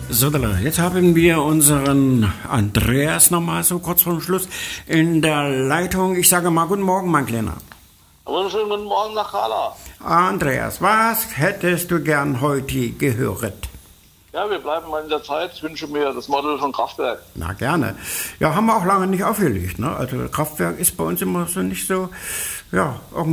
So, jetzt haben wir unseren Andreas nochmal so kurz vor dem Schluss in der Leitung. Ich sage mal guten Morgen, mein Kleiner. Wunderschönen guten Morgen nach Kala. Andreas, was hättest du gern heute gehört? Ja, wir bleiben mal in der Zeit. Ich wünsche mir das Model von Kraftwerk. Na, gerne. Ja, haben wir auch lange nicht aufgelegt, ne? Also Kraftwerk ist bei uns immer so nicht so, ja,